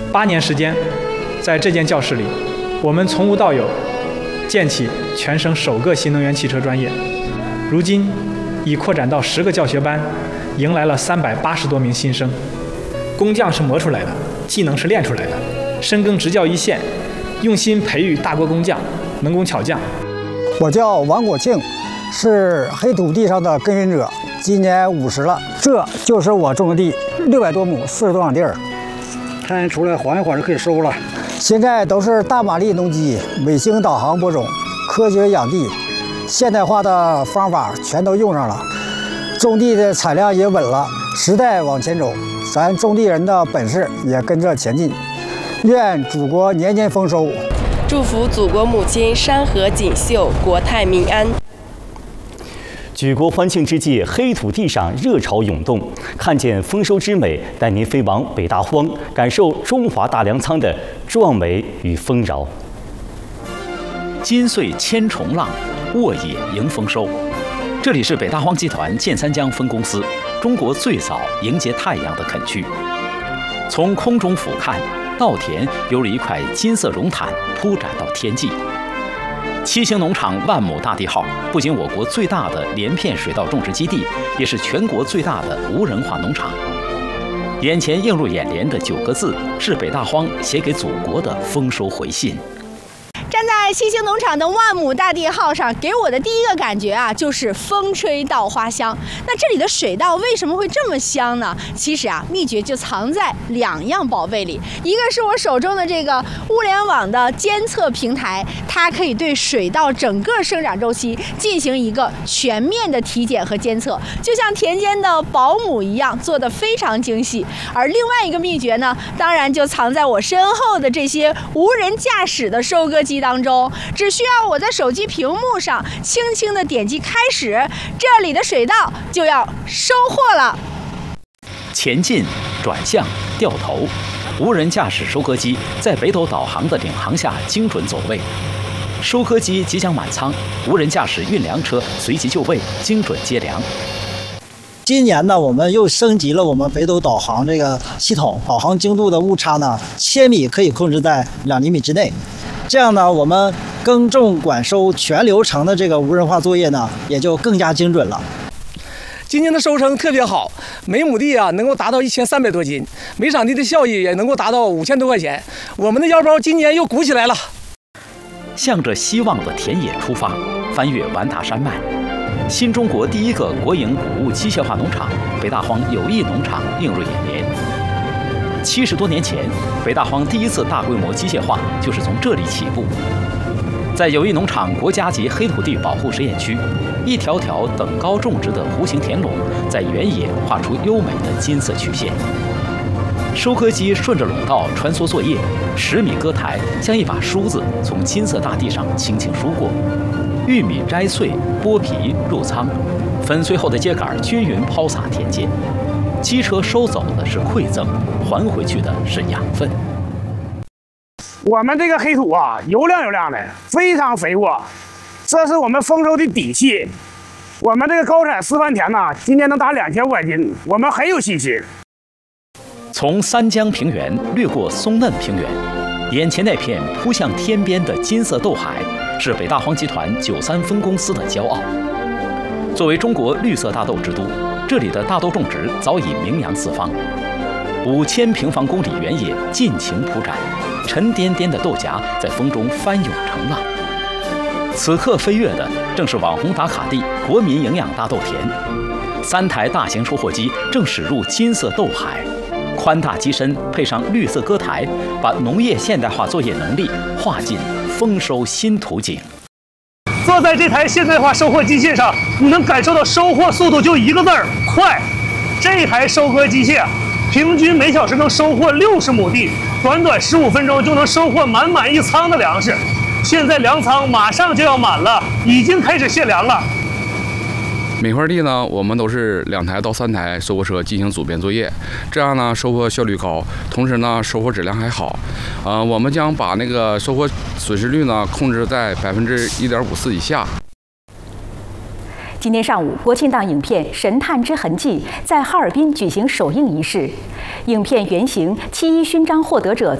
8年时间，在这间教室里，我们从无到有，建起全省首个新能源汽车专业。如今，已扩展到10个教学班，迎来了380多名新生。工匠是磨出来的，技能是练出来的。深耕职教一线，用心培育大国工匠、能工巧匠。 我叫王国庆，是黑土地上的耕耘者，今年50了。这就是我种的地，600多亩，40多亩地儿。看出来缓一缓就可以收了。现在都是大马力农机、卫星导航播种、科学养地，现代化的方法全都用上了，种地的产量也稳了。时代往前走，咱种地人的本事也跟着前进。愿祖国年年丰收。 祝福祖国母亲山河锦绣，国泰民安。 举国欢庆之际，黑土地上热潮涌动。看见丰收之美，带您飞往北大荒，感受中华大粮仓的壮美与丰饶。 金穗千重浪，沃野迎丰收。这里是北大荒集团建三江分公司，中国最早迎接太阳的垦区。从空中俯瞰，稻田犹如一块金色绒毯铺展到天际。七星农场万亩大地号不仅我国最大的连片水稻种植基地，也是全国最大的无人化农场。眼前映入眼帘的9个字，是北大荒写给祖国的丰收回信。 站在七星农场的万亩大地号上，给我的第一个感觉啊，就是风吹稻花香。那这里的水稻为什么会这么香呢？其实啊，秘诀就藏在2样宝贝里。一个是我手中的这个物联网的监测平台，它可以对水稻整个生长周期进行一个全面的体检和监测，就像田间的保姆一样，做得非常精细。而另外一个秘诀呢，当然就藏在我身后的这些无人驾驶的收割机当中，只需要我在手机屏幕上轻轻的点击开始，这里的水稻就要收获了。 前进、转向、掉头，无人驾驶收割机在北斗导航的领航下精准走位。收割机即将满仓，无人驾驶运粮车随即就位，精准接粮。 今年呢，我们又升级了我们北斗导航这个系统，导航精度的误差呢，1000米可以控制在2厘米之内。这样呢，我们耕种管收全流程的这个无人化作业呢，也就更加精准了。 今年的收成特别好，每亩地啊能够达到1300多斤，每场地的效益也能够达到5000多块钱。我们的腰包今年又鼓起来了。 向着希望的田野出发，翻越完达山脉，新中国第一个国营谷物机械化农场——北大荒有益农场映入眼帘。70多年前，北大荒第一次大规模机械化就是从这里起步。在有益农场国家级黑土地保护实验区，一条条等高种植的弧形田垄在原野画出优美的金色曲线。收割机顺着垄道穿梭作业，10米割台像一把梳子从金色大地上轻轻梳过。玉米摘穗、剥皮入仓，粉碎后的秸秆均匀抛洒田间。机车收走的是馈赠，还回去的是养分。 我们这个黑土啊，油亮油亮的，非常肥沃，这是我们丰收的底气。我们这个高产示范田呢，今年能达2500斤，我们很有信心。 从三江平原掠过松嫩平原，眼前那片扑向天边的金色豆海，是北大荒集团93分公司的骄傲。作为中国绿色大豆之都，这里的大豆种植早已名扬四方，5000平方公里原野尽情铺展，沉甸甸的豆荚在风中翻涌成浪。此刻飞跃的正是网红打卡地国民营养大豆田，3台大型收获机正驶入金色豆海，宽大机身配上绿色割台，把农业现代化作业能力画进丰收新图景。 坐在这台现代化收获机械上，你能感受到收获速度就1个字儿：快。这台收割机械平均每小时能收获60亩地，短短15分钟就能收获满满1仓的粮食。现在粮仓马上就要满了，已经开始卸粮了。 每块地呢，我们都是2台到3台收获车进行组编作业，这样呢收获效率高，同时呢收获质量还好。我们将把那个收获损失率呢控制在1.54%以下。 今天上午，国庆档影片《神探之痕迹》在哈尔滨举行首映仪式。影片原型7·1勋章获得者